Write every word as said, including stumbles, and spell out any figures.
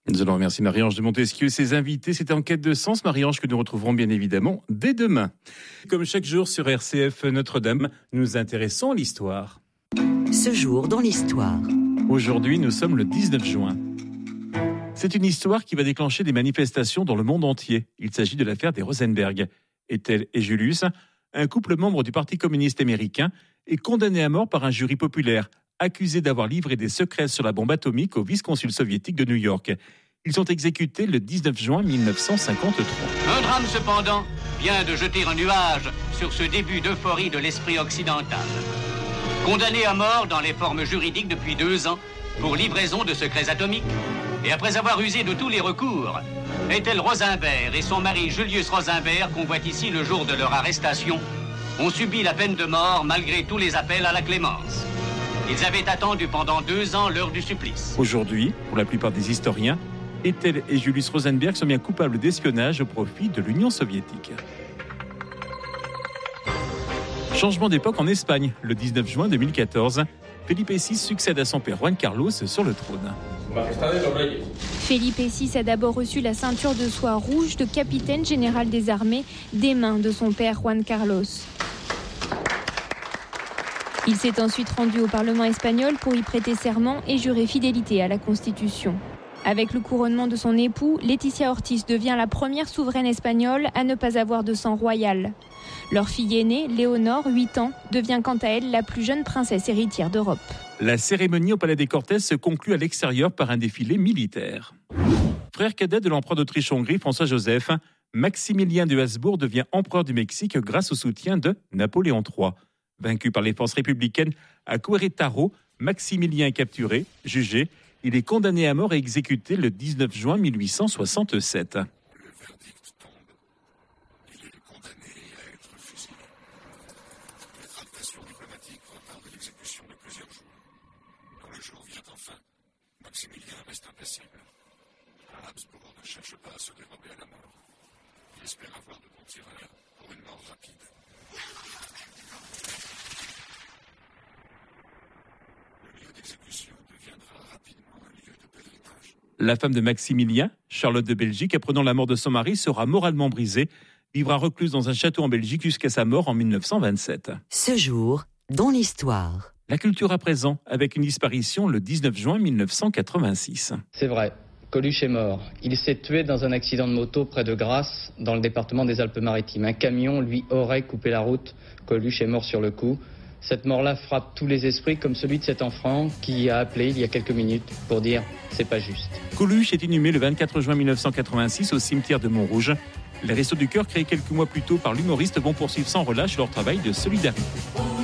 Nous allons remercier Marie-Ange de Montesquieu et ses invités. C'était En quête de sens, Marie-Ange, que nous retrouverons bien évidemment dès demain. Comme chaque jour sur R C F Notre-Dame, nous nous intéressons à l'histoire. Ce jour dans l'histoire. Aujourd'hui, nous sommes le dix-neuf juin. C'est une histoire qui va déclencher des manifestations dans le monde entier. Il s'agit de l'affaire des Rosenberg. Ethel et Julius, un couple membre du Parti communiste américain, est condamné à mort par un jury populaire, accusé d'avoir livré des secrets sur la bombe atomique au vice-consul soviétique de New York. Ils sont exécutés le dix-neuf juin mille neuf cent cinquante-trois. Un drame cependant vient de jeter un nuage sur ce début d'euphorie de l'esprit occidental. Condamné à mort dans les formes juridiques depuis deux ans pour livraison de secrets atomiques, et après avoir usé de tous les recours, Ethel Rosenberg et son mari Julius Rosenberg, qu'on voit ici le jour de leur arrestation, ont subi la peine de mort malgré tous les appels à la clémence. Ils avaient attendu pendant deux ans l'heure du supplice. Aujourd'hui, pour la plupart des historiens, Ethel et Julius Rosenberg sont bien coupables d'espionnage au profit de l'Union soviétique. Changement d'époque en Espagne. Le dix-neuf juin deux mille quatorze, Felipe six succède à son père Juan Carlos sur le trône. Felipe six a d'abord reçu la ceinture de soie rouge de capitaine général des armées des mains de son père Juan Carlos. Il s'est ensuite rendu au Parlement espagnol pour y prêter serment et jurer fidélité à la Constitution. Avec le couronnement de son époux, Leticia Ortiz devient la première souveraine espagnole à ne pas avoir de sang royal. Leur fille aînée, Léonore, huit ans, devient quant à elle la plus jeune princesse héritière d'Europe. La cérémonie au Palais des Cortés se conclut à l'extérieur par un défilé militaire. Frère cadet de l'empereur d'Autriche-Hongrie, François-Joseph, Maximilien de Habsbourg devient empereur du Mexique grâce au soutien de Napoléon trois. Vaincu par les forces républicaines à Querétaro, Maximilien est capturé, jugé. Il est condamné à mort et exécuté le dix-neuf juin mille huit cent soixante-sept. Le verdict tombe. Il est condamné à être fusillé. Les tractations diplomatiques retardent l'exécution de plusieurs jours. Quand le jour vient enfin, Maximilien reste impassible. Habsbourg ne cherche pas à se dérober à la mort. Il espère avoir de bons tireurs pour une mort rapide. Le lieu d'exécution deviendra rapidement un lieu de pèlerinage. La femme de Maximilien, Charlotte de Belgique, apprenant la mort de son mari, sera moralement brisée, vivra recluse dans un château en Belgique jusqu'à sa mort en mille neuf cent vingt-sept. Ce jour dans l'histoire. La culture à présent, avec une disparition le dix-neuf juin mille neuf cent quatre-vingt-six. C'est vrai, Coluche est mort. Il s'est tué dans un accident de moto près de Grasse, dans le département des Alpes-Maritimes. Un camion lui aurait coupé la route. Coluche est mort sur le coup. Cette mort-là frappe tous les esprits, comme celui de cet enfant qui a appelé il y a quelques minutes pour dire « c'est pas juste ». Coluche est inhumé le vingt-quatre juin mille neuf cent quatre-vingt-six au cimetière de Montrouge. Les Restos du Cœur, créés quelques mois plus tôt par l'humoriste, vont poursuivre sans relâche leur travail de solidarité.